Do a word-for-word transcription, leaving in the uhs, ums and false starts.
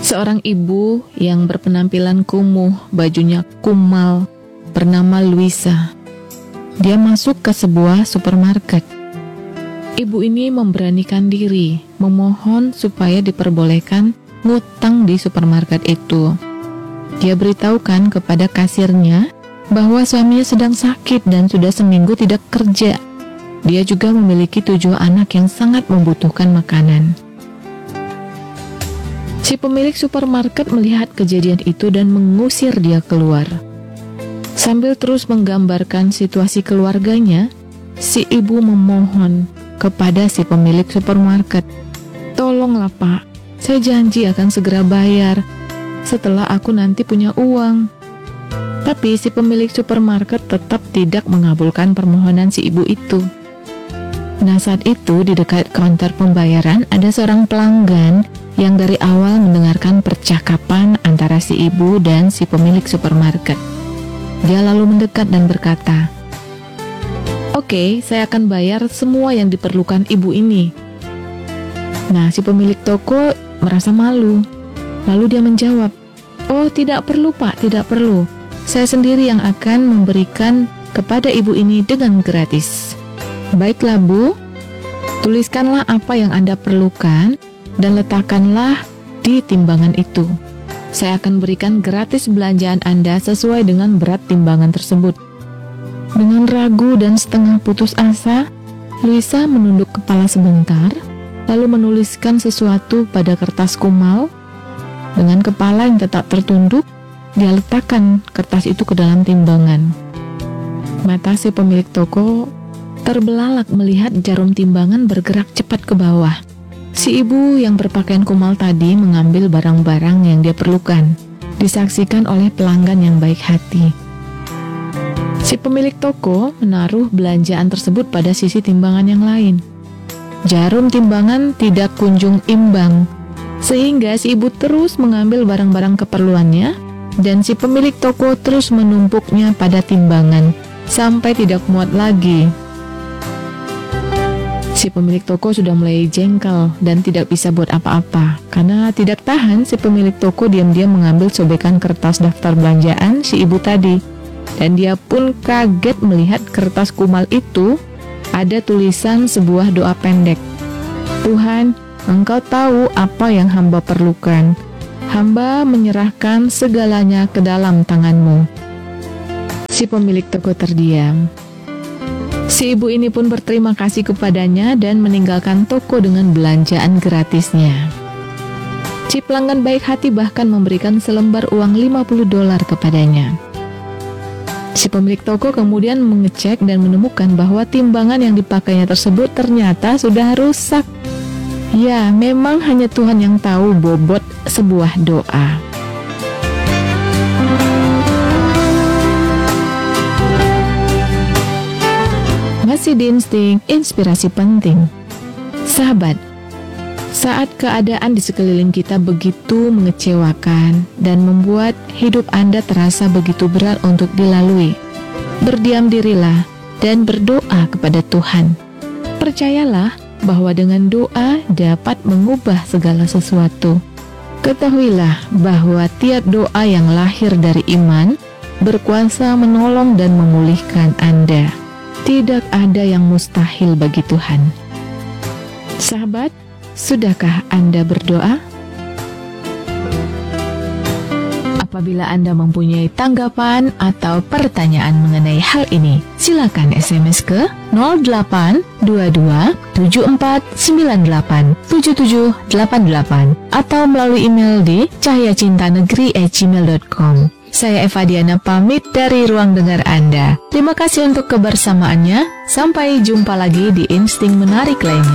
Seorang ibu yang berpenampilan kumuh, bajunya kumal, bernama Luisa. Dia masuk ke sebuah supermarket. Ibu ini memberanikan diri, memohon supaya diperbolehkan ngutang di supermarket itu. Dia beritahukan kepada kasirnya bahwa suaminya sedang sakit dan sudah seminggu tidak kerja. Dia juga memiliki tujuh anak yang sangat membutuhkan makanan. Si pemilik supermarket melihat kejadian itu dan mengusir dia keluar. Sambil terus menggambarkan situasi keluarganya, si ibu memohon kepada si pemilik supermarket, "Tolonglah Pak, saya janji akan segera bayar setelah aku nanti punya uang." Tapi si pemilik supermarket tetap tidak mengabulkan permohonan si ibu itu. Nah, saat itu di dekat counter pembayaran ada seorang pelanggan yang dari awal mendengarkan percakapan antara si ibu dan si pemilik supermarket. Dia lalu mendekat dan berkata, "Oke, saya akan bayar semua yang diperlukan ibu ini." Nah, si pemilik toko merasa malu. Lalu dia menjawab, "Oh, tidak perlu Pak, tidak perlu. Saya sendiri yang akan memberikan kepada ibu ini dengan gratis." "Baiklah Bu, tuliskanlah apa yang Anda perlukan dan letakkanlah di timbangan itu. Saya akan berikan gratis belanjaan Anda sesuai dengan berat timbangan tersebut." Dengan ragu dan setengah putus asa, Luisa menunduk kepala sebentar, lalu menuliskan sesuatu pada kertas kumal. Dengan kepala yang tetap tertunduk, dia letakkan kertas itu ke dalam timbangan. Mata si pemilik toko terbelalak melihat jarum timbangan bergerak cepat ke bawah. Si ibu yang berpakaian kumal tadi mengambil barang-barang yang dia perlukan, disaksikan oleh pelanggan yang baik hati. Si pemilik toko menaruh belanjaan tersebut pada sisi timbangan yang lain. Jarum timbangan tidak kunjung imbang, sehingga si ibu terus mengambil barang-barang keperluannya, dan si pemilik toko terus menumpuknya pada timbangan, sampai tidak muat lagi. Si pemilik toko sudah mulai jengkel dan tidak bisa buat apa-apa. Karena tidak tahan, si pemilik toko diam-diam mengambil sobekan kertas daftar belanjaan si ibu tadi. Dan dia pun kaget melihat kertas kumal itu ada tulisan sebuah doa pendek. "Tuhan, Engkau tahu apa yang hamba perlukan. Hamba menyerahkan segalanya ke dalam tangan-Mu." Si pemilik toko terdiam. Si ibu ini pun berterima kasih kepadanya dan meninggalkan toko dengan belanjaan gratisnya. Si pelanggan baik hati bahkan memberikan selembar uang lima puluh dolar kepadanya. Si pemilik toko kemudian mengecek dan menemukan bahwa timbangan yang dipakainya tersebut ternyata sudah rusak. Ya, memang hanya Tuhan yang tahu bobot sebuah doa. Masih di Insting Inspirasi Penting. Sahabat, saat keadaan di sekeliling kita begitu mengecewakan dan membuat hidup Anda terasa begitu berat untuk dilalui, berdiam dirilah dan berdoa kepada Tuhan. Percayalah bahwa dengan doa dapat mengubah segala sesuatu. Ketahuilah bahwa tiap doa yang lahir dari iman berkuasa menolong dan memulihkan Anda. Tidak ada yang mustahil bagi Tuhan. Sahabat, sudahkah Anda berdoa? Apabila Anda mempunyai tanggapan atau pertanyaan mengenai hal ini, silakan S M S ke nol delapan dua dua tujuh empat sembilan delapan tujuh tujuh delapan delapan atau melalui email di cahyacintanegeri at gmail dot com. Saya Eva Diana pamit dari ruang dengar Anda. Terima kasih untuk kebersamaannya. Sampai jumpa lagi di Insting Menarik lainnya.